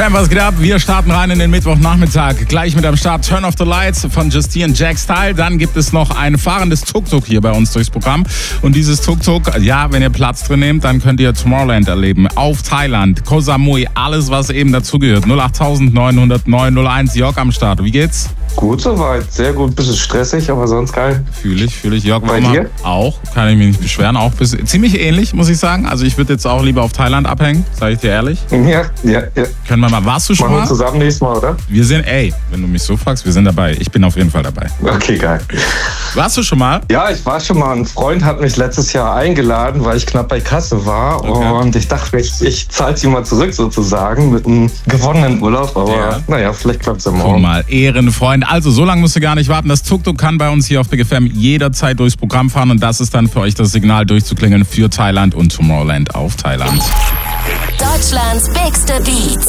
Fam, was geht ab? Wir starten rein in den Mittwochnachmittag. Gleich mit am Start Turn Off the Lights von Justine Jack Style. Dann gibt es noch ein fahrendes Tuk-Tuk hier bei uns durchs Programm. Und dieses Tuk-Tuk, ja, wenn ihr Platz drin nehmt, dann könnt ihr Tomorrowland erleben. Auf Thailand, Koh Samui, alles, was eben dazugehört. 08900 901. Jörg am Start. Wie geht's? Gut soweit, sehr gut. Bisschen stressig, aber sonst geil. Fühle ich. Jörg, bei dir? Auch, kann ich mich nicht beschweren. Auch ziemlich ähnlich, muss ich sagen. Also ich würde jetzt auch lieber auf Thailand abhängen, sage ich dir ehrlich. Ja. Können wir mal, warst du schon Machen mal? wir zusammen nächstes Mal, oder? Wir sind, wenn du mich so fragst, wir sind dabei. Ich bin auf jeden Fall dabei. Okay, geil. Warst du schon mal? Ja, ich war schon mal. Ein Freund hat mich letztes Jahr eingeladen, weil ich knapp bei Kasse war. Okay. Und ich dachte, ich zahle sie mal zurück sozusagen mit einem gewonnenen Urlaub. Aber naja, vielleicht klappt es ja morgen. Guck mal, Ehrenfreund. Also so lange musst du gar nicht warten. Das Tuk-Tuk kann bei uns hier auf Big FM jederzeit durchs Programm fahren. Und das ist dann für euch das Signal durchzuklingeln für Thailand und Tomorrowland auf Thailand. Deutschlands bigste Beats.